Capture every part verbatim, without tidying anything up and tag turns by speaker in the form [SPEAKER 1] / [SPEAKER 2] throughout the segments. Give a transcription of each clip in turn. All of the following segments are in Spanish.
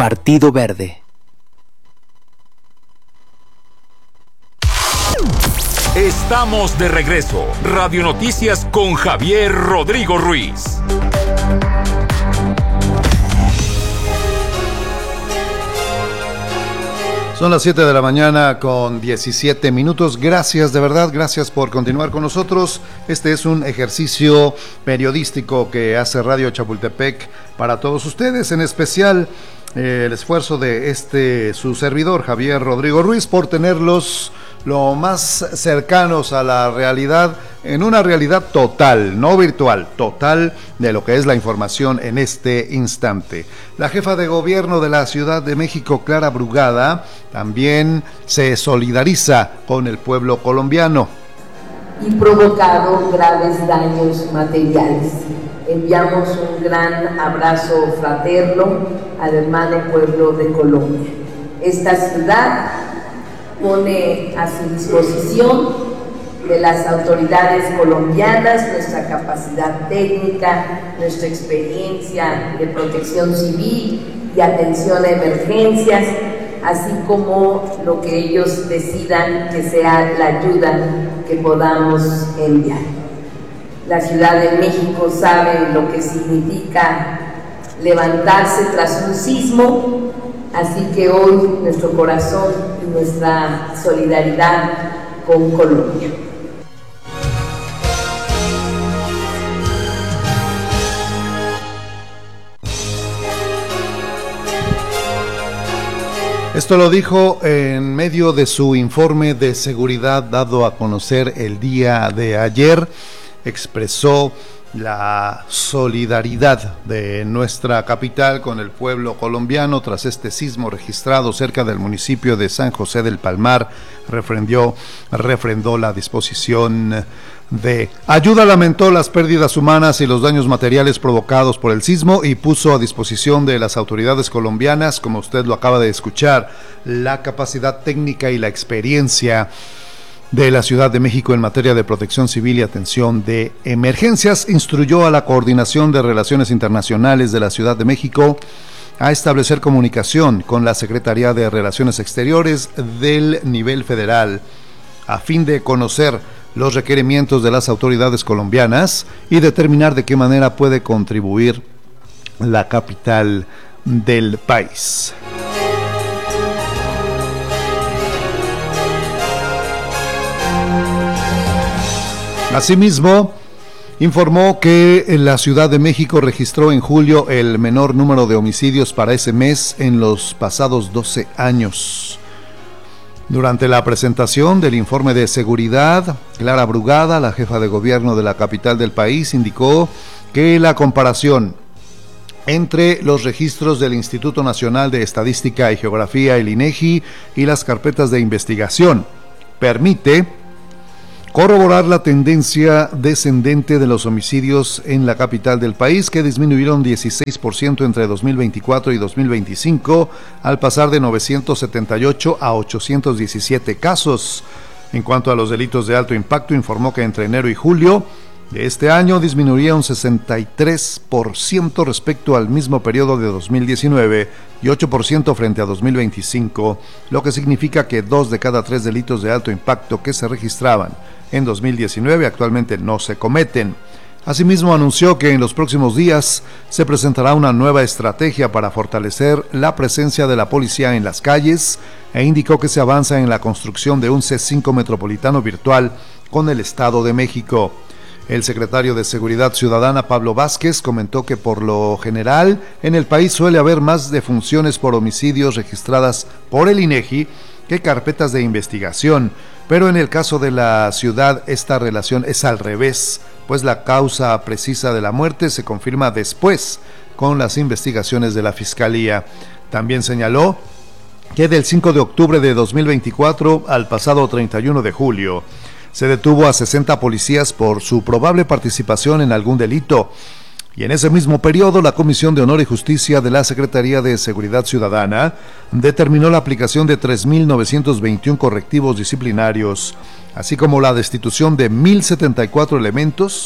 [SPEAKER 1] Partido Verde.
[SPEAKER 2] Estamos de regreso. Radio Noticias con Javier Rodrigo Ruiz.
[SPEAKER 3] Son las siete de la mañana con diecisiete minutos. Gracias, de verdad, gracias por continuar con nosotros. Este es un ejercicio periodístico que hace Radio Chapultepec para todos ustedes, en especial eh, el esfuerzo de este su servidor, Javier Rodrigo Ruiz, por tenerlos lo más cercanos a la realidad, en una realidad total, no virtual, total de lo que es la información en este instante. La jefa de gobierno de la Ciudad de México, Clara Brugada, también se solidariza con el pueblo colombiano.
[SPEAKER 4] Y provocado graves daños materiales. Enviamos un gran abrazo fraterno al hermano pueblo de Colombia. Esta ciudad pone a su disposición de las autoridades colombianas nuestra capacidad técnica, nuestra experiencia de protección civil y atención a emergencias, así como lo que ellos decidan que sea la ayuda que podamos enviar. La Ciudad de México sabe lo que significa levantarse tras un sismo, así que hoy nuestro corazón y nuestra solidaridad con Colombia.
[SPEAKER 3] Esto lo dijo en medio de su informe de seguridad dado a conocer el día de ayer. Expresó la solidaridad de nuestra capital con el pueblo colombiano tras este sismo registrado cerca del municipio de San José del Palmar. Refrendó, refrendó la disposición de ayuda, lamentó las pérdidas humanas y los daños materiales provocados por el sismo y puso a disposición de las autoridades colombianas, como usted lo acaba de escuchar, la capacidad técnica y la experiencia de la Ciudad de México en materia de protección civil y atención de emergencias. Instruyó a la Coordinación de Relaciones Internacionales de la Ciudad de México a establecer comunicación con la Secretaría de Relaciones Exteriores del nivel federal a fin de conocer los requerimientos de las autoridades colombianas y determinar de qué manera puede contribuir la capital del país. Asimismo, informó que la Ciudad de México registró en julio el menor número de homicidios para ese mes en los pasados doce años. Durante la presentación del informe de seguridad, Clara Brugada, la jefa de gobierno de la capital del país, indicó que la comparación entre los registros del Instituto Nacional de Estadística y Geografía, el INEGI, y las carpetas de investigación permite corroborar la tendencia descendente de los homicidios en la capital del país, que disminuyeron dieciséis por ciento entre dos mil veinticuatro y dos mil veinticinco, al pasar de novecientos setenta y ocho a ochocientos diecisiete casos. En cuanto a los delitos de alto impacto, informó que entre enero y julio de este año disminuía un sesenta y tres por ciento respecto al mismo periodo de dos mil diecinueve y ocho por ciento frente a dos mil veinticinco, lo que significa que dos de cada tres delitos de alto impacto que se registraban en dos mil diecinueve actualmente no se cometen. Asimismo, anunció que en los próximos días se presentará una nueva estrategia para fortalecer la presencia de la policía en las calles e indicó que se avanza en la construcción de un C cinco metropolitano virtual con el Estado de México. El secretario de Seguridad Ciudadana, Pablo Vázquez, comentó que por lo general en el país suele haber más defunciones por homicidios registradas por el INEGI que carpetas de investigación, pero en el caso de la ciudad esta relación es al revés, pues la causa precisa de la muerte se confirma después con las investigaciones de la Fiscalía. También señaló que del cinco de octubre de dos mil veinticuatro al pasado treinta y uno de julio se detuvo a sesenta policías por su probable participación en algún delito. Y en ese mismo periodo, la Comisión de Honor y Justicia de la Secretaría de Seguridad Ciudadana determinó la aplicación de tres mil novecientos veintiuno correctivos disciplinarios, así como la destitución de mil setenta y cuatro elementos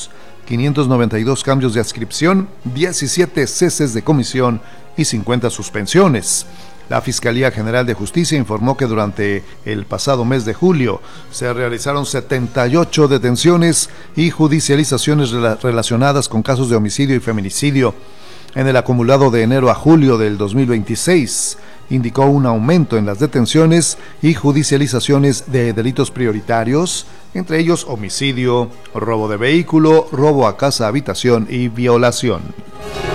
[SPEAKER 3] quinientos noventa y dos cambios de adscripción, diecisiete ceses de comisión y cincuenta suspensiones. La Fiscalía General de Justicia informó que durante el pasado mes de julio se realizaron setenta y ocho detenciones y judicializaciones relacionadas con casos de homicidio y feminicidio. En el acumulado de enero a julio del dos mil veintiséis, indicó un aumento en las detenciones y judicializaciones de delitos prioritarios, entre ellos homicidio, robo de vehículo, robo a casa, habitación y violación.